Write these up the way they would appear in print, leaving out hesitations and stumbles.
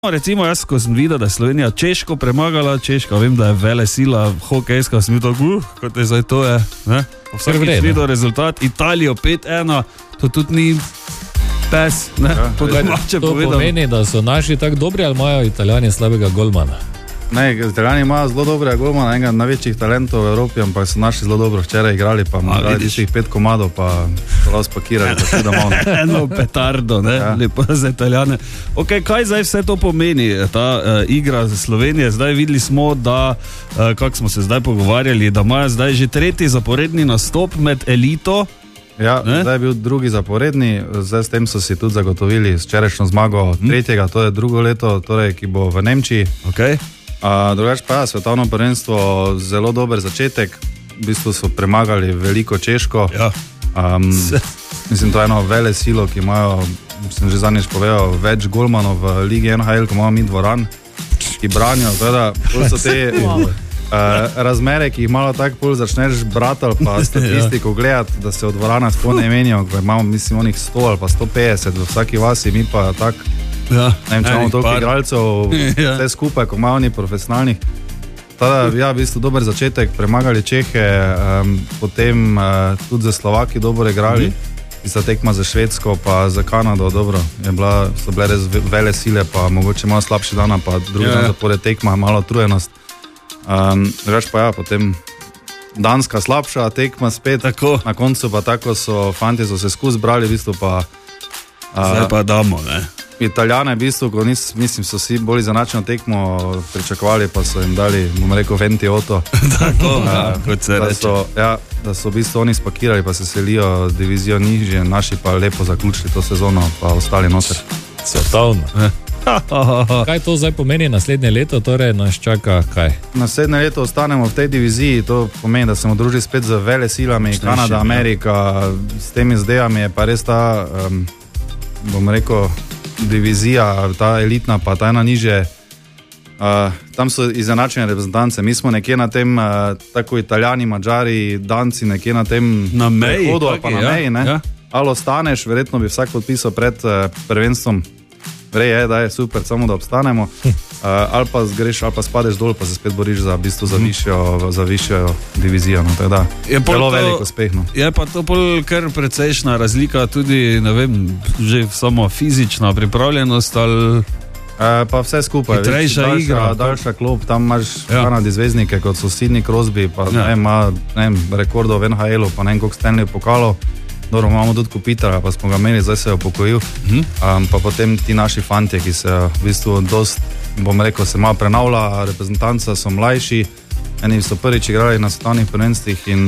Recimo jaz, ko sem videl, da je Slovenija Češko premagala, Češka, vem, da je vele sila hokejska, sem bil tako, kot je zdaj to je, ne? Vsak je videl rezultat, Italijo 5-1, to tudi ni pes, ne? To pomeni, da so naši tako dobri, ali imajo Italijani slabega golmana? Ne, Italijani imajo zelo dobrega golmana, enega največjih talentov v Evropi, ampak so naši zelo dobro včeraj igrali, pa igrali tistih 5 komadov, pa so vas pakirali, pa tudi domov. Eno petardo, ne, lepo za Italijane. Ok, kaj zdaj vse to pomeni, ta igra za Slovenije? Zdaj videli smo, da, kako smo se zdaj pogovarjali, da imajo zdaj že tretji zaporedni nastop med elito. Ja, zdaj je bil drugi zaporedni, zdaj s tem so si tudi zagotovili včerajšnjo zmago tretjega, to je drugo leto, torej, ki bo v Nemčiji. Okay. Drugač pa svetovno prvenstvo, zelo dober začetek, v bistvu so premagali veliko Češko. Ja. Mislim, to je eno vele silo, ki imajo, sem že zadnjič povedal, več golmanov v Ligi NHL, ko imamo mi dvoran, ki branijo, teda, so te razmere, ki jih malo tako pol začneš brati ali pa statistiko gledati, da se od dvorana tako ne menijo, ko imamo, mislim, onih 100 ali pa 150 v vsaki vasi, mi pa tako. Ja, ne vem, če imamo toliko igralcev, vse skupaj, ko imajo oni profesionalnih. Tada, ja, v bistvu dober začetek, premagali Čehe, potem tudi za Slovaki dobro igrali, tista tekma za Švedsko, pa za Kanado, dobro, so bile res vele sile, pa mogoče malo slabši dan, pa drugi dan zapored tekma, malo utrujenost. Reč pa ja, potem Danska slabša tekma spet, tako. Na koncu pa tako so fanti so se skozi brali, v bistvu pa zdaj pa damo, ne? Italijane, v bistvu, ko mislim, so si bolj zanačeno tekmo pričakovali, pa so jim dali, bom rekel, ventioto. Tako, kot se reče. Da so v bistvu oni spakirali, pa se selijo divizijo nižje, naši pa lepo zaključili to sezono, pa ostali noter. Svetovno. Kaj to zdaj pomeni naslednje leto, torej nas čaka kaj? Naslednje leto ostanemo v tej diviziji, to pomeni, da se bomo družili spet z vele silami, Kanada, Amerika, s temi zdajami je pa res ta, bom rekel, divizija, ta elitna, pa ta ena niže, tam so izenačene reprezentance, mi smo nekje na tem, tako Italijani, Mađari, Danci, nekje na tem na meji, prehodu, pa na meji, ne? Ja. Ali ostaneš, verjetno bi vsak podpisal pred prvenstvom, je, da je super, samo da obstanemo, ali pa zgreš, ali pa spadeš dol, pa se spet boriš za, v bistvu, za višjo divizijo, no, teda, zelo veliko uspeh. No. Je pa to pol kar precejšna razlika, tudi, ne vem, že samo fizična pripravljenost, ali... Pa vse skupaj, hitrejša igra, daljša klop, tam imaš Kanadi zvezdnike, kot so Sidney Crosby, pa ima rekordov v NHL-u, pa ne vem koliko Stanley pokalov. Dobro, imamo tudi Kopitarja, pa smo ga imeli, zdaj se je upokojil. Pa potem ti naši fantje, ki se v bistvu dost, bom rekel, se malo prenavlja, reprezentanca so mlajši, eni so prvič igrali na svetovnih prvenstvih in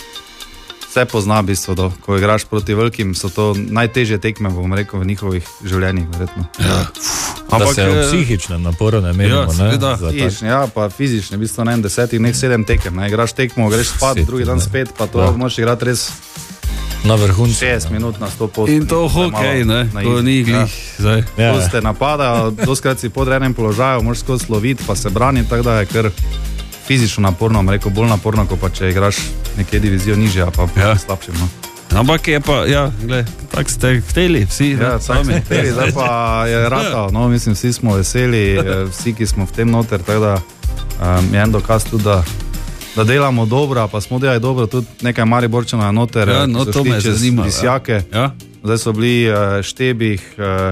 vse pozna v bistvu, ko igraš proti velikim, so to najtežje tekme, bom rekel, v njihovih življenjih, verjetno. Ja. Da se v psihičnem naporu ne menimo, ne? Ja, pa fizične, v bistvu, ne vem, 10 dneh 7 tekem, ne? Igraš tekmo, greš spat, drugi dan spet, pa to moraš igrati res na vrhuncu. 6 minut na 100%. In to hokej, ne? To ni glih. To ste napada, doskrat si pod enem položaju, moraš skozi sloviti, pa se braniti, tako da je kar fizično naporno, rekel, bolj naporno, kot pa če igraš nekje divizijo nižje, pa slabšim, no. Ampak je pa, ja, gled, tak ste hteli vsi, ja, sami hteli, zdaj pa je ratal, no, mislim, vsi smo veseli, vsi, ki smo v tem noter, tako da je en dokaz tudi, da delamo dobro, pa smo delali dobro, tudi nekaj Mariborčanov je noter, so šli čez Visjake, zdaj so bili Štebih,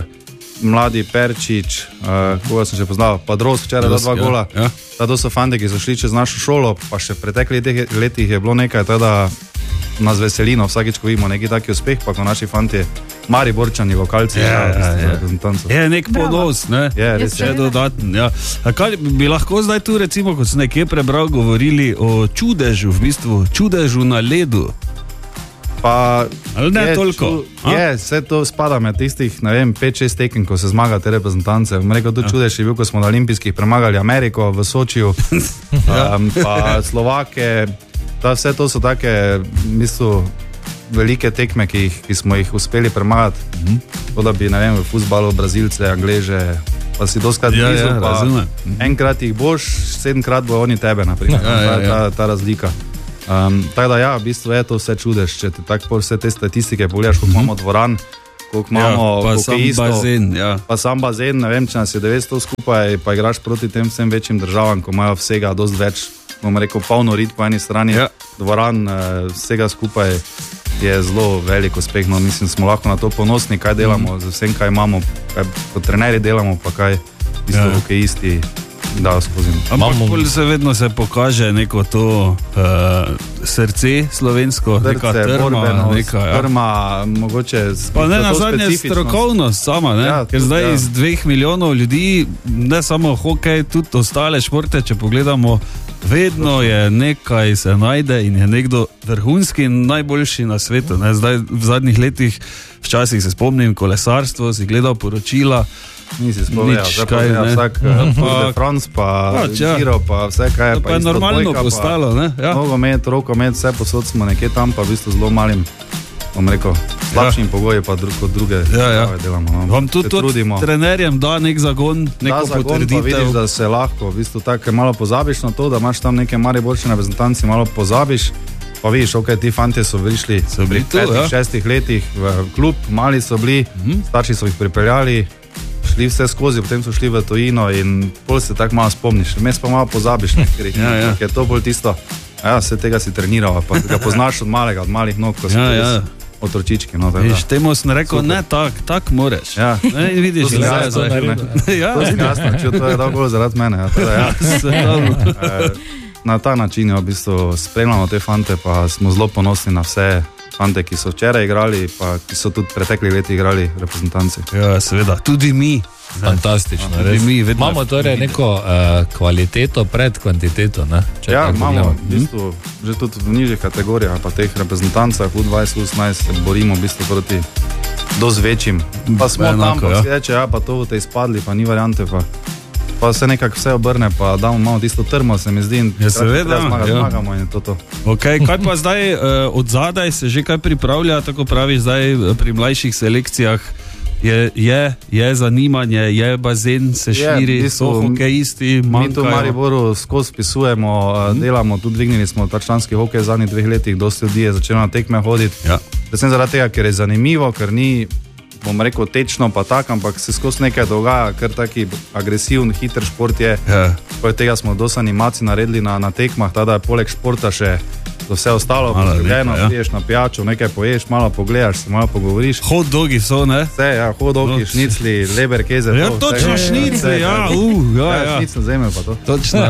mladi Perčič, koga sem še poznal, pa Dros včeraj da 2 gola, to so fante, ki so šli čez našo šolo, pa še v preteklih letih je bilo nekaj, teda nas veselino, vsakič, ko vidimo neki taki uspeh, pa ko naši fantje Mariborčani, vokalci, je nek ponos, ne? Je še dodaten, ja. Kaj bi lahko zdaj tu, recimo, ko sem nekje prebral, govorili o čudežu, v bistvu, čudežu na ledu? Pa ali ne toliko? Vse to spada med tistih, ne vem, 5-6 tekem, ko se zmaga te reprezentance. Rekel, tudi čudež je bil, ko smo na olimpijskih premagali Ameriko v Sočiju, pa Slovake. Vse to so take, mislim, velike tekme, ki smo jih uspeli premagati. Tako da bi, ne vem, v fuzbalu Brazilce, Angleže, pa si doskrat blizu, pa enkrat jih boš, 7-krat bojo oni tebe, naprimer. Ta razlika. Tako da ja, v bistvu je to vse čudež, če te tako vse te statistike pogledaš, koliko imamo dvoran, koliko imamo, pa sam bazen. Ja. Pa sam bazen, ne vem, če nas je 900 skupaj, pa igraš proti tem vsem večjim državam, ko imajo vsega dosti več, bomo rekel, polno rit po eni strani, dvoran, vsega skupaj je zelo velik uspeh. No, mislim, smo lahko na to ponosni, kaj delamo, z vsem, kaj imamo, kaj kot trenerji delamo, pa kaj isto hokejisti dajo skozi. Ampak se vedno se pokaže neko to srce slovensko, neka trma, mogoče pa ne na zadnje strokovnost sama, ne? Ker zdaj iz 2 milijonov ljudi, ne samo hokej, tudi ostale športe, če pogledamo, vedno je nekaj se najde in je nekdo vrhunski in najboljši na svetu. Ne? Zdaj v zadnjih letih, včasih se spomnim kolesarstvo, si gledal poročila, nisi spomnil, vsak France, pa Giro, pa vse kaj. To pa je normalno postalo. Nogomet, rokomet, vse posod smo nekje tam, pa v bistvu zelo malim, bom rekel, slabšim pogoji, pa kot druge delamo. No. Vam tudi trenerjem da nek zagon, neko potrditev? Pa vidiš, da se lahko, v bistvu tako malo pozabiš na to, da imaš tam neke mariborčne reprezentanci, malo pozabiš, pa vidiš, ok, ti fantje so prišli v 5-6 letih v klub, mali so bili, starši so jih pripeljali, šli vse skozi, potem so šli v tujino in bolj se tako malo spomniš, mes pa malo pozabiš, ker je to bolj tisto, vse tega si treniral, pa ga poznaš od malih nog, ko si otročički. No, temu sem rekel, ne, tak moreš. Ne, vidiš, to si jasno, to je dal bolj zaradi mene. Na ta način v bistvu spremljamo te fante, pa smo zelo ponosni na vse fante, ki so včeraj igrali, pa ki so tudi pretekli leti igrali reprezentanci. Ja, seveda, tudi mi. Fantastično, res. Imamo torej neko kvaliteto pred kvantiteto, ne? Ja, imamo, v bistvu, že tudi v nižjih kategorijah, pa teh reprezentancah U20, U18 se borimo v bistvu proti dosti večjim. Pa smo tam, pa si reče, pa to boste izpadli, pa ni variante, pa se nekako vse obrne, pa damo malo tisto trmo, se mi zdi, in seveda zmagamo in je to. Okay, kaj pa zdaj od zadaj se že kaj pripravlja, tako praviš zdaj pri mlajših selekcijah, je zanimanje, je bazen, se širi, so hokejisti, manjkajo. Mi tu v Mariboru skozi spisujemo, delamo, tudi dvignili smo ta članski hokej v zadnjih 2 letih, dosti ljudi je začelo na tekme hoditi. Predvsem zaradi tega, ker je zanimivo, ker ni, bom rekel, tečno pa tak, ampak se skozi nekaj dogaja, ker taki agresiven, hiter šport je. Poleg tega smo dosti animacij naredili na tekmah, tada je poleg športa še vse ostalo, piješ na pijačo, nekaj poješ, malo pogledaš, se malo pogovoriš. Hot dogi so, ne? Vse, hot dogi, šnicli, leberkeze. Ja, točno šnicli, šnicli zemlje pa to. Točno,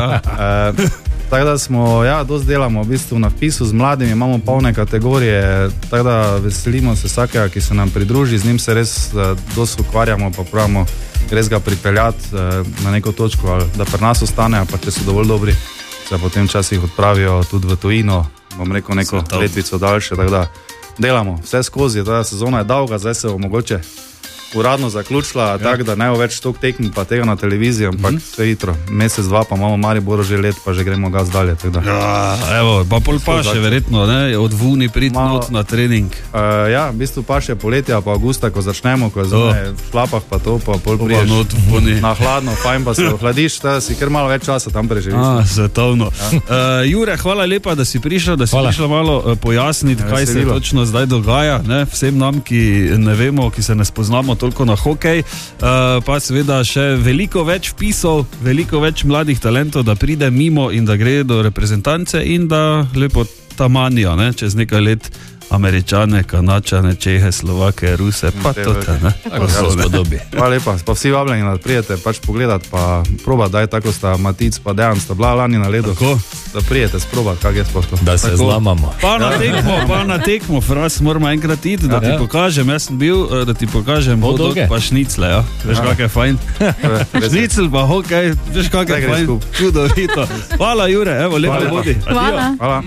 Tako da smo, dosti delamo v bistvu na vpisu z mladimi, imamo polne kategorije, tako da veselimo se vsakega, ki se nam pridruži, z njim se res dosti ukvarjamo, pa pravimo res ga pripeljati na neko točko, ali da pri nas ostane, pa če so dovolj dobri, se potem včasih odpravijo tudi v tujino, bom rekel neko letvico daljše, tako da delamo vse skozi, ta sezona je dolga, zdaj se bo mogoče uradno zaključila, tako da ne bo več toliko tekm pa tega na televiziji, ampak vse hitro, mesec, 2 pa imamo Mariboru že let, pa že gremo gas dalje. Evo, pa pol pa še verjetno, ne, od vuni priti not na trening. V bistvu pa še poletja, pa avgusta, ko začnemo, ko je v šlapah pa to, pa pol priješ na hladno, fajn pa se ohladiš, da si kar malo več časa tam preživiš. Svetovno. Jure, hvala lepa, da si prišel, malo pojasniti, kaj se točno zdaj dogaja, ne, vsem nam, ki ne vemo, ki se ne spoznamo toliko na hokej, pa seveda še veliko več vpisov, veliko več mladih talentov, da pride mimo in da gre do reprezentance in da lepo tamanijo, ne, čez nekaj let Američane, Kanačane, Čehe, Slovake, Ruse, pa to ne. Tako se spodobi. Hvala lepa, pa vsi vabljeni, da prijete pač pogledat, pa probat, daj tako sta Matic, pa Dejan sta bila lani na ledu. Tako? Da prijete sprobat, kak je sploh to. Da se zlamamo. Pa na tekmo, Fras, moramo enkrat iti, da ti pokažem, jaz sem bil, da ti pokažem hodok, pa šnicle, ja. Veš, kak je fajn. Šnicl pa hokej, veš, kak je fajn. Čudovito. Hvala, Jure, evo, lepo vodi. Hvala.